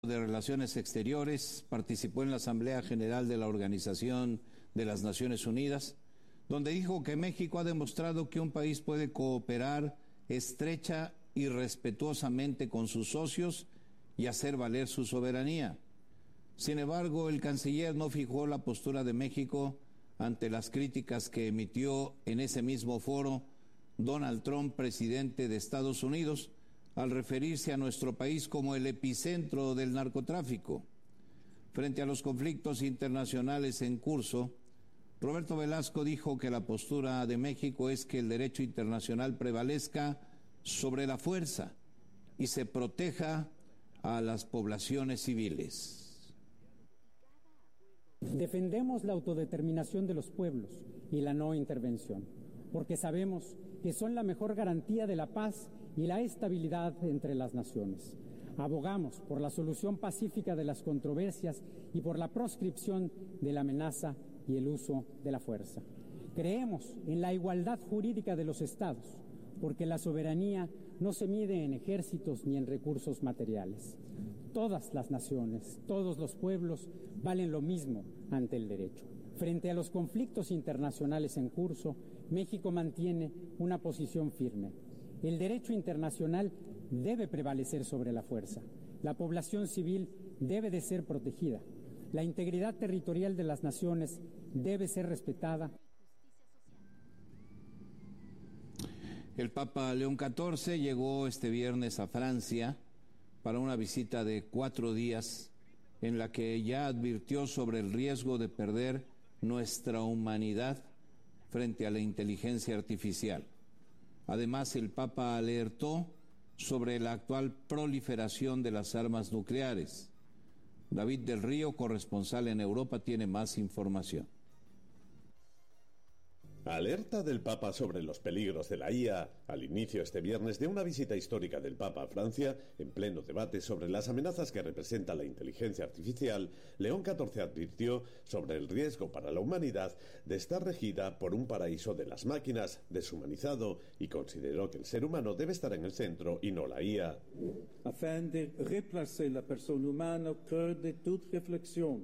de Relaciones Exteriores participó en la Asamblea General de la Organización de las Naciones Unidas, donde dijo que México ha demostrado que un país puede cooperar estrecha y respetuosamente con sus socios y hacer valer su soberanía. Sin embargo, el canciller no fijó la postura de México ante las críticas que emitió en ese mismo foro Donald Trump, presidente de Estados Unidos, al referirse a nuestro país como el epicentro del narcotráfico. Frente a los conflictos internacionales en curso, Roberto Velasco dijo que la postura de México es que el derecho internacional prevalezca sobre la fuerza y se proteja a las poblaciones civiles. Defendemos la autodeterminación de los pueblos y la no intervención, porque sabemos que son la mejor garantía de la paz y la estabilidad entre las naciones. Abogamos por la solución pacífica de las controversias y por la proscripción de la amenaza y el uso de la fuerza. Creemos en la igualdad jurídica de los estados, porque la soberanía no se mide en ejércitos ni en recursos materiales. Todas las naciones, todos los pueblos valen lo mismo ante el derecho. Frente a los conflictos internacionales en curso, México mantiene una posición firme. El derecho internacional debe prevalecer sobre la fuerza. La población civil debe de ser protegida. La integridad territorial de las naciones debe ser respetada. El Papa León XIV llegó este viernes a Francia para una visita de 4 días en la que ya advirtió sobre el riesgo de perder nuestra humanidad frente a la inteligencia artificial. Además, el Papa alertó sobre la actual proliferación de las armas nucleares. David del Río, corresponsal en Europa, tiene más información. Alerta del Papa sobre los peligros de la IA al inicio este viernes de una visita histórica del Papa a Francia. En pleno debate sobre las amenazas que representa la inteligencia artificial, León XIV advirtió sobre el riesgo para la humanidad de estar regida por un paraíso de las máquinas deshumanizado y consideró que el ser humano debe estar en el centro y no la IA. Afin de replacer la persona humana au cœur de toute réflexion,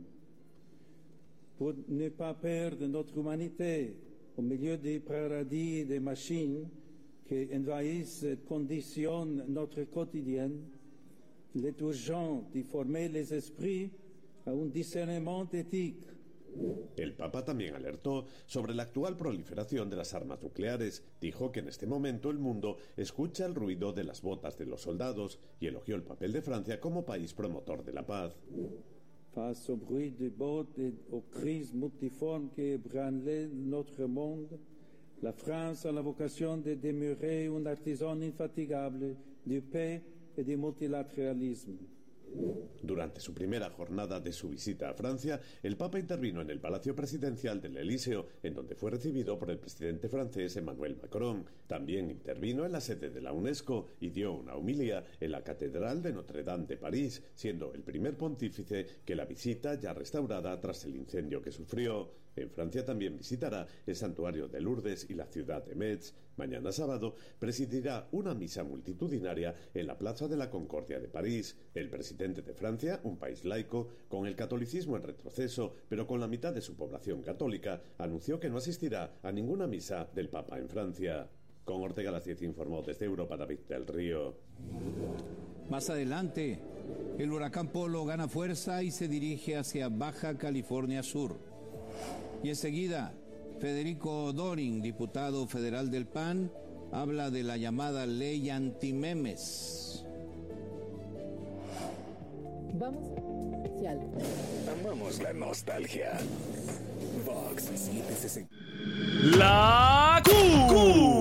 pour ne pas perdre notre humanité au milieu des paradis des machines qui envahissent et conditionnent notre quotidien, il est urgent de former les esprits à un discernement éthique. El Papa también alertó sobre la actual proliferación de las armas nucleares. Dijo que en este momento el mundo escucha el ruido de las botas de los soldados y elogió el papel de Francia como país promotor de la paz. Face au bruit des bottes et aux crises multiformes qui ébranlent notre monde, la France a la vocation de demeurer un artisan infatigable de paix et de multilatéralisme. Durante su primera jornada de su visita a Francia, el Papa intervino en el Palacio Presidencial del Elíseo, en donde fue recibido por el presidente francés Emmanuel Macron. También intervino en la sede de la UNESCO y dio una homilia en la Catedral de Notre Dame de París, siendo el primer pontífice que la visita ya restaurada tras el incendio que sufrió. En Francia también visitará el santuario de Lourdes y la ciudad de Metz. Mañana sábado presidirá una misa multitudinaria en la Plaza de la Concordia de París. El presidente de Francia, un país laico, con el catolicismo en retroceso, pero con la mitad de su población católica, anunció que no asistirá a ninguna misa del Papa en Francia. Con Ortega las 10 informó desde Europa David del Río. Más adelante, el huracán Polo gana fuerza y se dirige hacia Baja California Sur. Y enseguida, Federico Dorin, diputado federal del PAN, habla de la llamada ley antimemes. Vamos especial. Amamos la nostalgia. Vox 760. La Q.